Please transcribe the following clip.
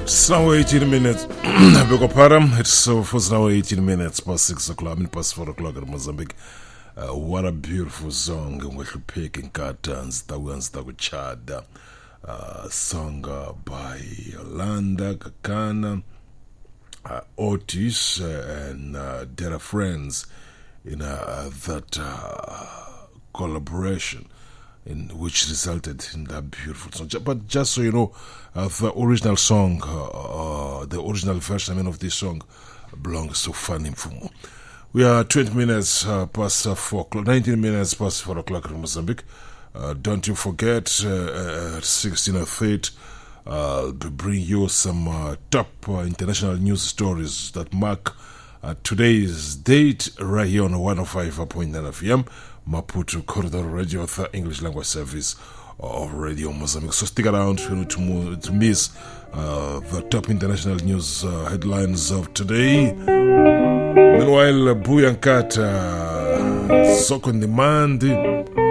It's now 18 minutes. It's now 18 minutes past 6 o'clock. Past 4 o'clock in Mozambique. What a beautiful song. We're picking cartons. Chada. Song by Yolanda Kakana, Otis, and their friends in that collaboration, in which resulted in that beautiful song. But just so you know, the original song, the original version of this song belongs to Fanny Mfumo. We are 20 minutes past 4 o'clock, 19 minutes past 4 o'clock in Mozambique. Don't you forget, 16:08, I'll bring you some top international news stories that mark today's date right here on 105.9 FM, Maputo Corridor Radio, the English language service of Radio Mozambique. So stick around to miss the top international news headlines of today. Meanwhile, Buyankata, Soko on Demand.